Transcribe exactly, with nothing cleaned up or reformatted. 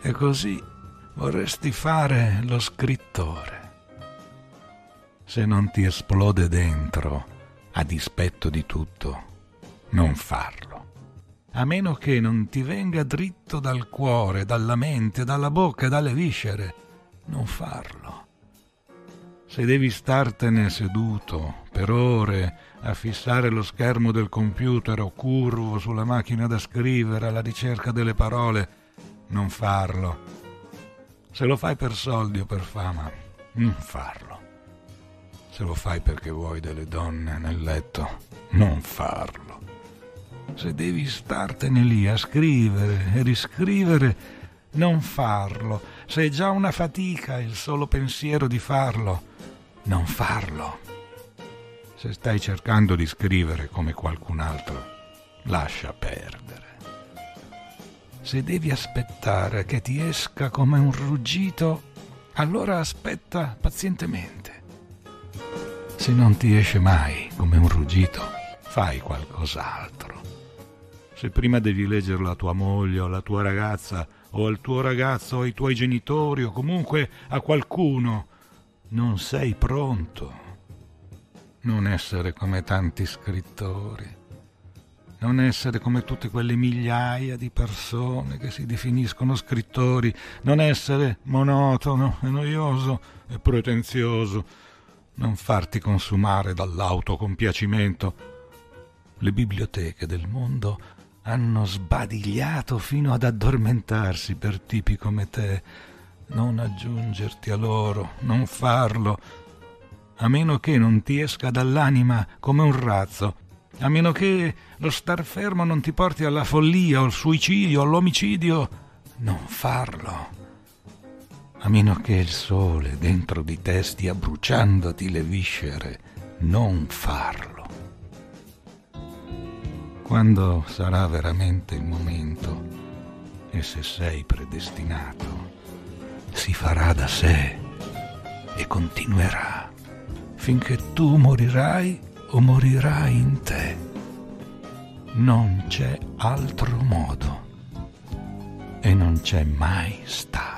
e così vorresti fare lo scrittore. Se non ti esplode dentro, a dispetto di tutto, non farlo. A meno che non ti venga dritto dal cuore, dalla mente, dalla bocca, dalle viscere, non farlo. Se devi startene seduto per ore a fissare lo schermo del computer o curvo sulla macchina da scrivere alla ricerca delle parole, non farlo. Se lo fai per soldi o per fama, non farlo. Se lo fai perché vuoi delle donne nel letto, non farlo. Se devi startene lì a scrivere e riscrivere, non farlo. Se è già una fatica il solo pensiero di farlo, non farlo. Se stai cercando di scrivere come qualcun altro, lascia perdere. Se devi aspettare che ti esca come un ruggito, allora aspetta pazientemente. Se non ti esce mai come un ruggito, fai qualcos'altro. Se prima devi leggerlo a tua moglie o alla tua ragazza o al tuo ragazzo o ai tuoi genitori o comunque a qualcuno, non sei pronto. Non essere come tanti scrittori. Non essere come tutte quelle migliaia di persone che si definiscono scrittori. Non essere monotono e noioso e pretenzioso. Non farti consumare dall'autocompiacimento. Le biblioteche del mondo hanno sbadigliato fino ad addormentarsi per tipi come te. Non aggiungerti a loro, non farlo, a meno che non ti esca dall'anima come un razzo, a meno che lo star fermo non ti porti alla follia o al suicidio o all'omicidio, non farlo. A meno che il sole dentro di te stia bruciandoti le viscere, non farlo. Quando sarà veramente il momento, e se sei predestinato, si farà da sé e continuerà, finché tu morirai o morirai in te. Non c'è altro modo, e non c'è mai stato.